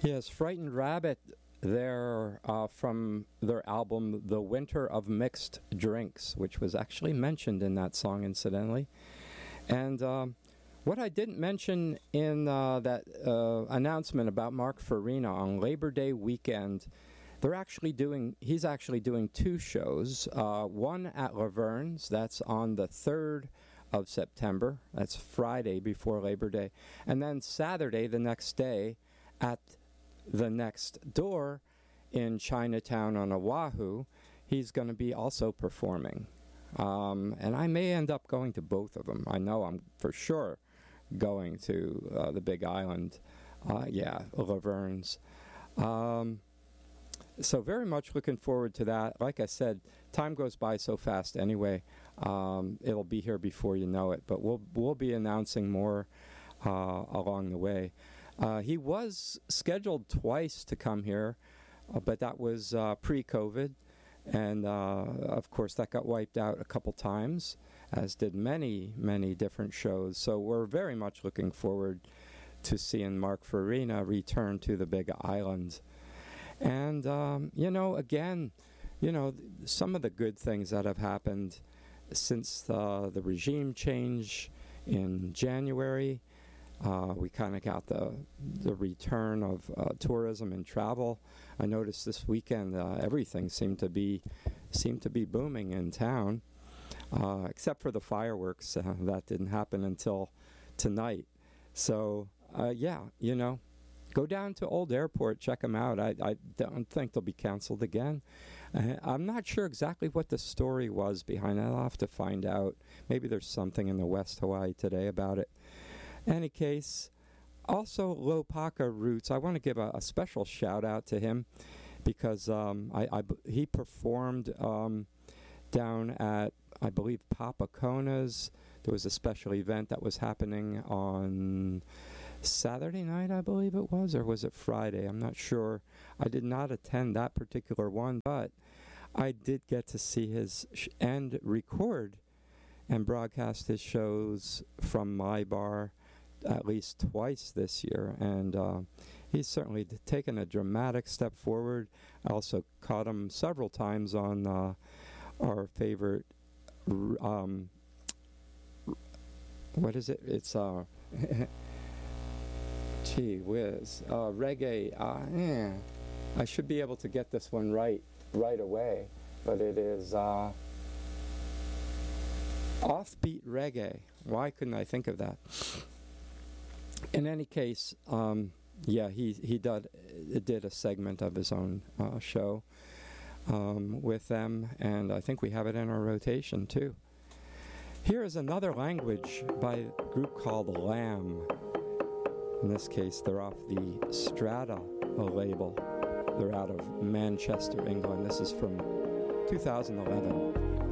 Yes, Frightened Rabbit, they're from their album The Winter of Mixed Drinks, which was actually mentioned in that song, incidentally. And what I didn't mention in that announcement about Mark Farina on Labor Day weekend, he's actually doing two shows. One at Laverne's, that's on the 3rd of September. That's Friday before Labor Day. And then Saturday, the next day, at the Next Door in Chinatown on Oahu, he's going to be also performing. And I may end up going to both of them. I know I'm for sure going to the Big Island. Laverne's. So very much looking forward to that. Like I said, time goes by so fast anyway. It'll be here before you know it. But we'll be announcing more along the way. He was scheduled twice to come here, but that was pre-COVID. And, of course, that got wiped out a couple times, as did many, many different shows. So we're very much looking forward to seeing Mark Farina return to the Big Island. And, again, some of the good things that have happened since the regime change in January. We kind of got the return of tourism and travel. I noticed this weekend everything seemed to be booming in town, except for the fireworks. That didn't happen until tonight. So go down to Old Airport, check them out. I don't think they'll be canceled again. I'm not sure exactly what the story was behind that. I'll have to find out. Maybe there's something in the West Hawaii Today about it. Any case, also Lopaka Roots, I want to give a special shout out to him because he performed down at, I believe, Papacona's. There was a special event that was happening on Saturday night, I believe it was, or was it Friday? I'm not sure. I did not attend that particular one, but I did get to see his and record and broadcast his shows from my bar at least twice this year, and he's certainly taken a dramatic step forward. I also caught him several times on our favorite what is it? It's gee whiz, reggae. I should be able to get this one right away, but it is offbeat reggae. Why couldn't I think of that? In any case, he did a segment of his own show with them, and I think we have it in our rotation too. Here is another language by a group called Lamb. In this case, they're off the Strata label. They're out of Manchester, England. This is from 2011.